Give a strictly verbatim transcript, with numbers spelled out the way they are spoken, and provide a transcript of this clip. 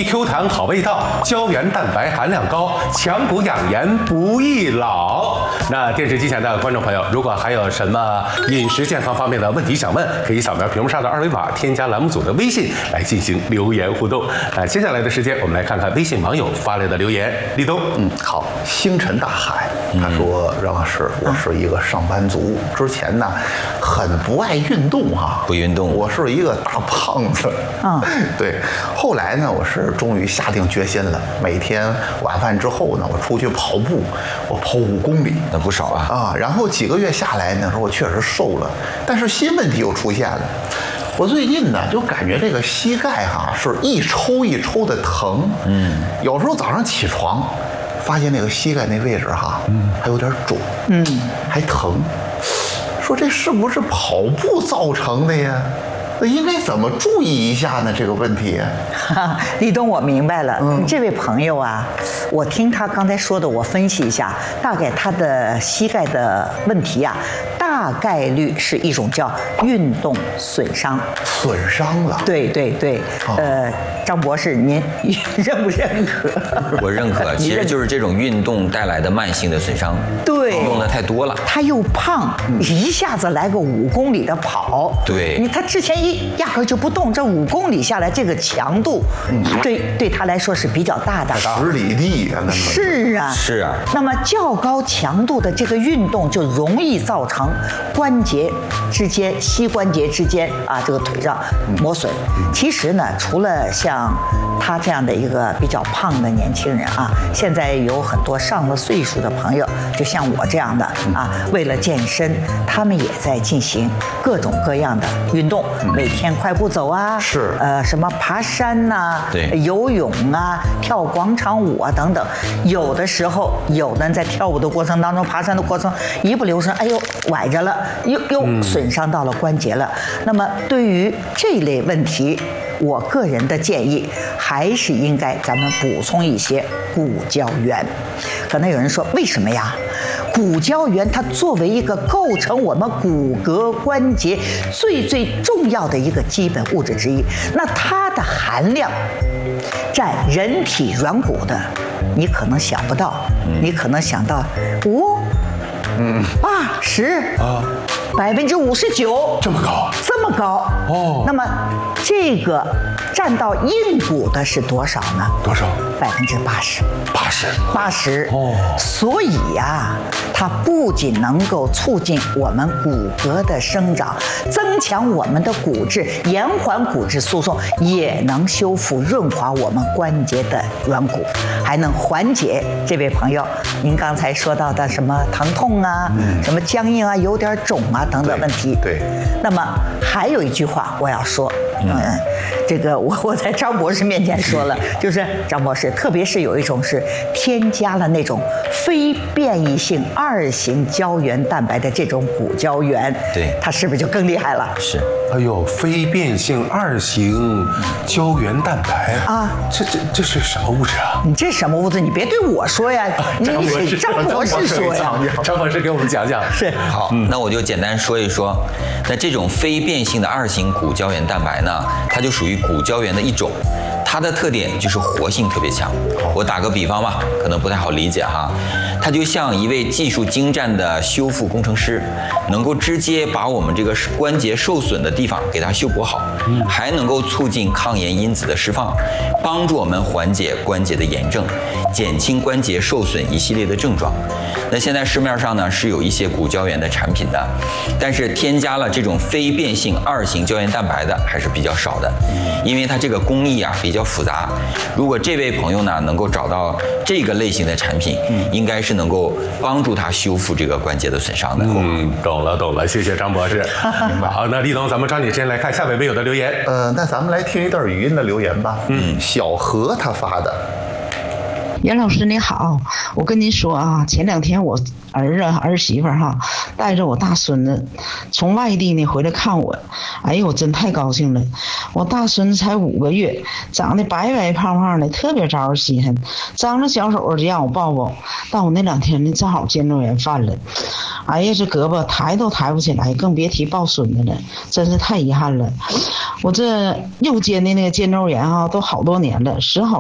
Q 弹好味道，胶原蛋白含量高，强骨养颜不易老。那电视机前的观众朋友，如果还有什么饮食健康方面的问题想问，可以扫描屏幕上的二维码，添加栏目组的微信来进行留言互动。那接下来的时间，我们来看看微信网友发来的留言。立冬， 嗯，好，星辰大海，他说：“任老师，我是一个上班族，之前呢很不爱运动啊， 不运动， 我是一个大胖子啊。对，后来呢，我是终于下定决心了，每天晚饭之后呢，我出去跑步，我跑五公里， 那不少啊啊。然后几个月下来呢，说我确实瘦了，但是新问题又出现了。”我最近呢，就感觉这个膝盖哈、啊、是一抽一抽的疼，嗯，有时候早上起床，发现那个膝盖那位置哈、啊，嗯，还有点肿，嗯，还疼，说这是不是跑步造成的呀？那应该怎么注意一下呢？这个问题， 立冬，我明白了。嗯，这位朋友啊，我听他刚才说的，我分析一下，大概他的膝盖的问题啊，大概率是一种叫运动损伤。 损伤了？ 对对对，哦、呃，张博士，您认不认可？ 我认可，其实就是这种运动带来的慢性的损伤。 对， 用的太多了。 他又胖，嗯、一下子来个五公里的跑， 对， 你他之前一。压根就不动，这五公里下来，这个强度，嗯，对对他来说是比较大的。 十里地啊，那是啊， 是啊。 那么较高强度的这个运动就容易造成关节之间、膝关节之间啊，这个腿上磨损。嗯、其实呢，除了像他这样的一个比较胖的年轻人啊，现在有很多上了岁数的朋友，就像我这样的啊，为了健身，他们也在进行各种各样的运动。每天快步走啊， 是呃什么爬山呐、啊， 对， 游泳啊，跳广场舞啊等等。有的时候，有的人在跳舞的过程当中，爬山的过程一不留神，哎呦崴着了，又又损伤到了关节了。嗯、那么对于这类问题，我个人的建议还是应该咱们补充一些骨胶原。可能有人说，为什么呀？骨胶原它作为一个构成我们骨骼关节最最重要的一个基本物质之一，那它的含量占人体软骨的，你可能想不到，你可能想到五、嗯、八、十啊，百分之五十九， 这么高， 这么高哦。那么这个占到硬骨的是多少呢？ 多少？ 百分之八十。 八十。 八十。 哦。 所以呀、啊，它不仅能够促进我们骨骼的生长，增强我们的骨质，延缓骨质疏松，也能修复润滑我们关节的软骨，还能缓解这位朋友您刚才说到的什么疼痛啊、嗯、什么僵硬啊、有点肿啊等等问题。 对。对那么还有一句话我要说，嗯。嗯这个我我在张博士面前说了，就是张博士，特别是有一种是添加了那种非变异性二型胶原蛋白的这种骨胶原， 对， 它是不是就更厉害了？ 是。 哎呦，非变性二型胶原蛋白啊，这这这是什么物质啊？ 你这什么物质？你别对我说呀，你张博士， 张博士说呀， 张博士给我们讲讲。 是。 好，嗯、那我就简单说一说，那这种非变性的二型骨胶原蛋白呢，它就属于骨胶原的一种，它的特点就是活性特别强。我打个比方吧，可能不太好理解哈，它就像一位技术精湛的修复工程师，能够直接把我们这个关节受损的地方给它修补好，还能够促进抗炎因子的释放，帮助我们缓解关节的炎症，减轻关节受损一系列的症状。那现在市面上呢是有一些骨胶原的产品的，但是添加了这种非变性二型胶原蛋白的还是比较少的，因为它这个工艺啊比较复杂。如果这位朋友呢能够找到这个类型的产品，应该是能够帮助他修复这个关节的损伤的。 嗯，懂了懂了，谢谢张博士。明白。好，那立冬，咱们抓紧时间来看下位微友的留言。 呃，那咱们来听一段语音的留言吧。嗯，小何他发的。 袁老师你好，我跟您说啊，前两天我儿子儿媳妇哈带着我大孙子从外地呢回来看我，哎呦我真太高兴了。我大孙子才五个月，长得白白胖胖的，特别招人稀罕，张着小手就让我抱抱。但我那两天呢正好肩周炎犯了，哎呀这胳膊抬都抬不起来，更别提抱孙子了，真是太遗憾了。我这右肩的那个肩周炎啊都好多年了，时好